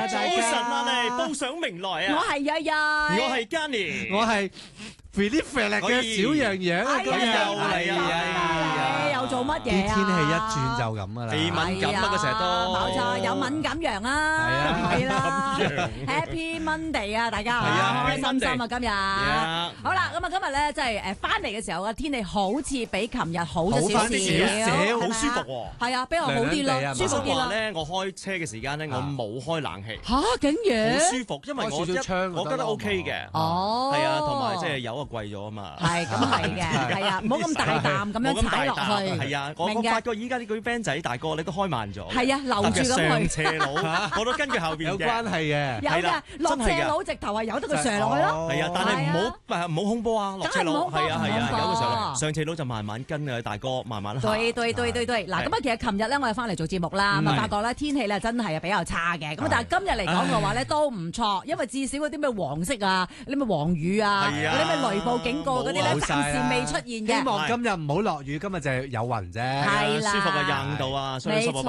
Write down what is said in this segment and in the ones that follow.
早晨啊，你報上名來啊！ 我係日日， 我係 Jenny， 我係 Philip 嘅小羊羊啊！ 又嚟啊！ 你又做乜嘢啊？ 啲天氣一轉就咁噶啦， 鼻敏感啊，佢成日都冇錯，有敏感羊啊，係啦，Happy Monday 啊，大家好，開心心啊，今日好啦，咁啊，今日咧即係翻嚟嘅時候嘅天氣好似比琴日好咗少少， 好舒服喎。 係啊，比較好啲咯，舒服啲咯。 咧，我開車嘅時間咧，我冇開冷氣。 嚇，竟然好舒服，因為我覺得 OK 嘅。 哦， 係啊，同埋即係油啊貴咗啊嘛。 係咁係嘅，係啊，唔好咁大啖咁樣踩落去。 係啊，我發覺依家呢啲 band 仔大哥你都開慢咗。 係啊，留住咁去。 上斜路我都跟住後邊有關係嘅。 有嘅，落斜路直頭係由得佢上落去咯。 係啊，但係唔好空波啊，落斜路係啊，有佢上落。上斜路就慢慢跟啊，大哥慢慢行。 對，嗱咁啊，其實琴日咧我哋翻嚟做節目啦，咁啊發覺咧天氣咧真係比較差嘅，咁但係今日嚟講嘅話咧都唔錯，因為至少嗰啲咩黃色啊、啲咩黃雨啊、嗰啲咩雷暴警告嗰啲咧暫時未出現嘅。 希望今日唔好落雨，今日就係有雲啫。 係啦， 舒服啊，20度啊，相對濕度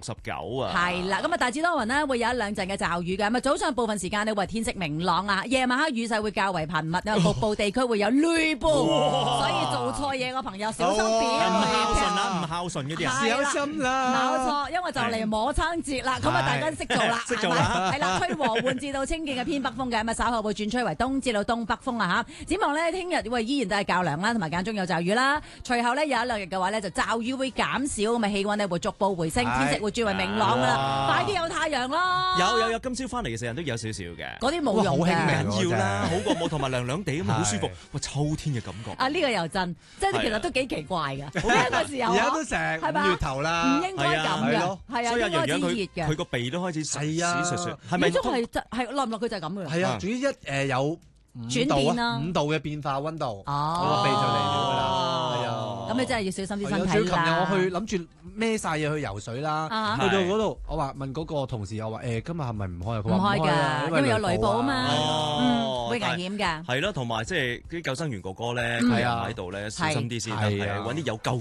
69%啊。 係啦，咁啊大致多雲呢，會有一兩陣嘅驟雨嘅，咁啊早上部分時間呢會天色明朗啊，夜晚黑雨勢會較為頻密啊，局部地區會有雷暴，所以做錯嘢嘅朋友小心啲。 唔孝順啦，唔孝順嗰啲啊， 小心啦。 冇錯，因為就嚟摸餐節啦，咁啊大家識做啦， 識做啦， 係啦，吹和緩至到清勁嘅偏北風嘅，咁啊稍後會轉吹為東至到東北風啊嚇。展望呢，聽日依然都係較涼啦，同埋間中有驟雨啦。隨後呢，有一兩日嘅話呢，就驟雨會減少，咁啊氣溫呢會逐步回升，天色會轉為明朗噶啦，快啲有太陽咯。 有，今朝翻嚟嘅時候都有少少嘅， 嗰啲冇用嘅， 緊要啦，好過冇，同埋涼涼地咁好舒服，哇秋天嘅感覺。 啊呢個又真，即係其實都幾奇怪㗎，呢個時候而家都成5月頭啦， 唔應該咁嘅，係啊， 所以應該天熱嘅。 佢個鼻都開始係啊， 係咪？ 都係落唔落佢就係咁嘅。 係啊，總之有5度嘅變化溫度，我個鼻就嚟咗㗎啦。係啊，咁你真係要小心啲身體啦。 最琴日我去諗住孭晒嘢去游水啦，去到嗰度我話問嗰個同事，我話今日係咪唔開啊？佢話唔開㗎， 因為有雷暴啊嘛，會危險㗎。 係咯，同埋即係啲救生員哥哥咧，佢喺度咧，小心啲先，揾啲有救